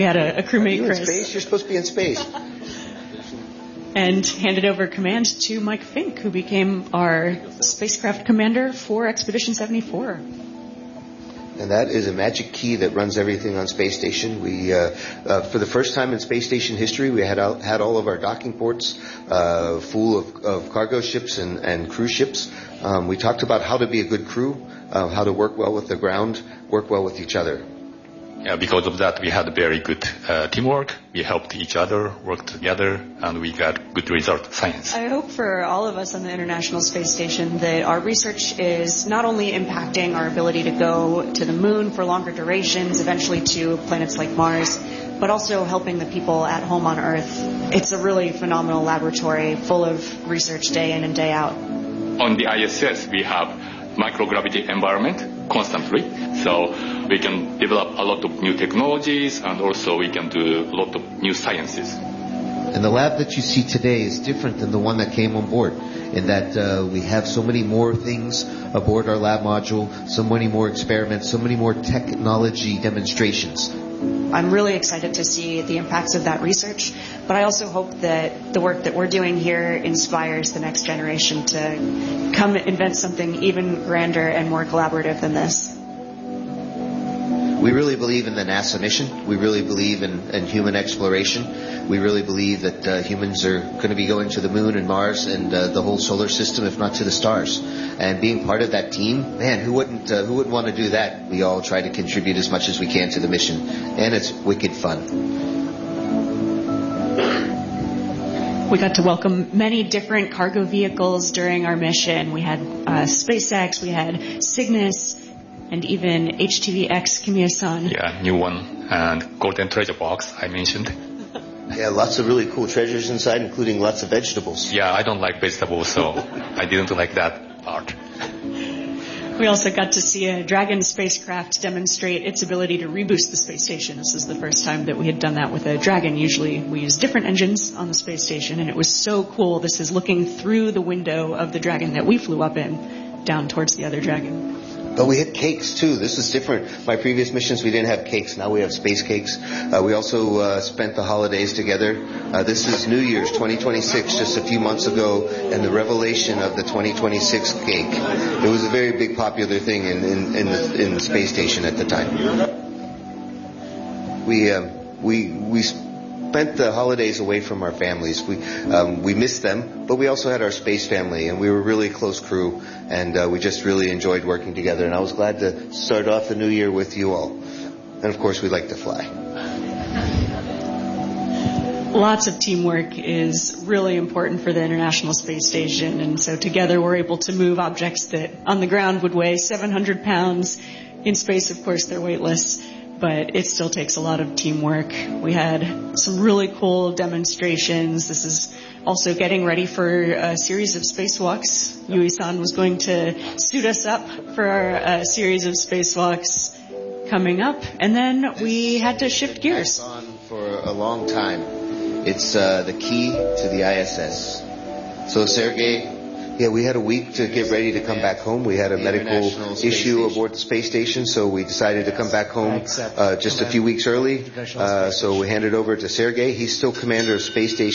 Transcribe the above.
We had a crewmate, you Chris. In space? You're supposed to be in space. And handed over command to Mike Fink, who became our spacecraft commander for Expedition 74. And that is a magic key that runs everything on Space Station. We, for the first time in Space Station history, we had all of our docking ports full of cargo ships and cruise ships. We talked about how to be a good crew, how to work well with the ground, work well with each other. Yeah, because of that, we had very good teamwork. We helped each other, worked together, and we got good result science. I hope for all of us on the International Space Station that our research is not only impacting our ability to go to the moon for longer durations, eventually to planets like Mars, but also helping the people at home on Earth. It's a really phenomenal laboratory full of research day in and day out. On the ISS, we have microgravity environment constantly, so we can develop a lot of new technologies, and also we can do a lot of new sciences. And the lab that you see today is different than the one that came on board, in that we have so many more things aboard our lab module, so many more experiments, so many more technology demonstrations. I'm really excited to see the impacts of that research, but I also hope that the work that we're doing here inspires the next generation to come invent something even grander and more collaborative than this. We really believe in the NASA mission. We really believe in human exploration. We really believe that humans are going to be going to the moon and Mars and the whole solar system, if not to the stars. And being part of that team, man, who wouldn't want to do that? We all try to contribute as much as we can to the mission, and it's wicked fun. We got to welcome many different cargo vehicles during our mission. We had SpaceX, we had Cygnus, and even HTV-X Kimiya-san. Yeah, new one, and Golden Treasure Box I mentioned. Yeah, lots of really cool treasures inside, including lots of vegetables. Yeah, I don't like vegetables, so I didn't like that part. We also got to see a Dragon spacecraft demonstrate its ability to reboost the space station. This is the first time that we had done that with a Dragon. Usually we use different engines on the space station, and it was so cool. This is looking through the window of the Dragon that we flew up in, down towards the other Dragon. But we had cakes, too. This is different. My previous missions, we didn't have cakes. Now we have space cakes. We also spent the holidays together. This is New Year's 2026, just a few months ago, and the revelation of the 2026 cake. It was a very big popular thing in the space station at the time. We spent the holidays away from our families. We missed them, but we also had our space family, and we were a really close crew, and we just really enjoyed working together. And I was glad to start off the new year with you all. And of course, we like to fly. Lots of teamwork is really important for the International Space Station, and so together we're able to move objects that on the ground would weigh 700 pounds. In space, of course, they're weightless. But it still takes a lot of teamwork. We had some really cool demonstrations. This is also getting ready for a series of spacewalks. Yui-san was going to suit us up for our series of spacewalks coming up. And then we had to shift gears. On for a long time. It's the key to the ISS. So, Sergei, yeah, we had a week to get ready to come back home. We had a medical issue aboard the space station, so we decided to come back home just a few weeks early. So we handed over to Sergei. He's still commander of Space Station